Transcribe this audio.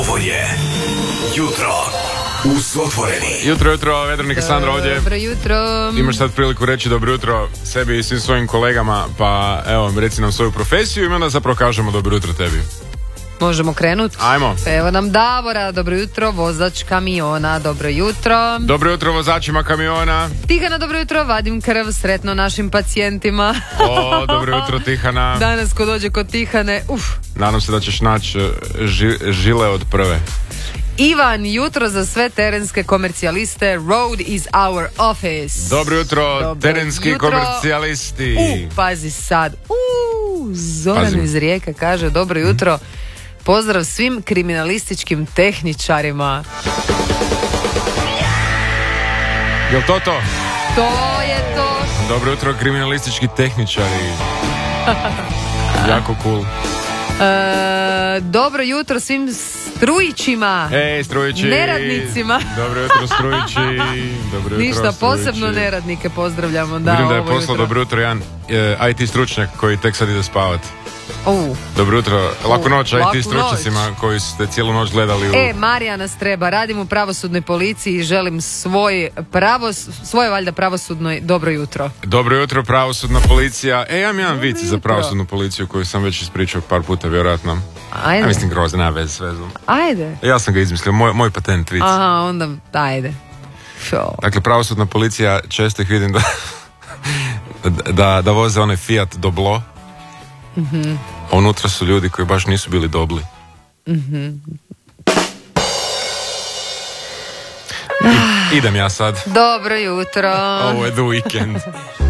Ovo je Jutro uz Otvoreni. Jutro, Vedranik Sandra ovdje. Dobro jutro. Imaš sad priliku reći dobro jutro sebi i svim svojim kolegama, pa evo, reci nam svoju profesiju i onda zapravo kažemo dobro jutro tebi. Možemo krenuti? Ajmo. Evo nam Davora, dobro jutro, vozač kamiona, dobro jutro. Dobro jutro vozačima kamiona. Tihana, dobro jutro, vadim krv, sretno našim pacijentima. O, dobro jutro Tihana. Danas ko dođe kod Tihane, Nadam se da ćeš naći žile od prve. Ivan, jutro za sve terenske komercijaliste, road is our office. Dobro jutro, Dobro terenski jutro. komercijalisti. Pazi sad. Zoran Pazim. iz Rijeke kaže, dobro jutro, pozdrav svim kriminalističkim tehničarima. Jel to to? To je to. Dobro jutro, kriminalistički tehničari. Jako cool. Dobro jutro svim strujićima. Ej, strujići. Neradnicima. Dobro jutro, strujići. Dobro jutro, Ništa, strujići. posebno neradnike pozdravljamo. Da, Vidim da je ovo poslao jutro. dobro jutro jedan IT stručnjak koji tek sad ide spavat. U. Dobro jutro, laku noć Laku IT stručnjacima koji ste cijelu noć gledali u... Marija nas treba, radim u pravosudnoj policiji i želim svoje valjda pravosudnoj dobro jutro. Dobro jutro, pravosudna policija. Ja imam jedan vic za jutro. pravosudnu policiju koju sam već ispričao par puta, vjerojatno. Ajde. Ja mislim grozno, nema veze s vezom. Ajde. Ja sam ga izmislio, moj patent vic. Aha, onda ajde. Dakle, pravosudna policija, često ih vidim da voze onaj Fiat Doblo. A unutra su ljudi koji baš nisu bili dobli. Idem ja sad. Dobro jutro. Ovo je The Weekend.